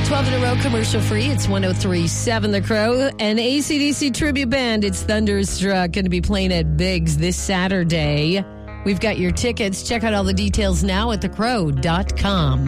12 in a row, commercial free. It's 103.7 The Crow. An AC/DC tribute band. It's Thunderstruck. Going to be playing at Biggs this Saturday. We've got your tickets. Check out all the details now at thecrow.com.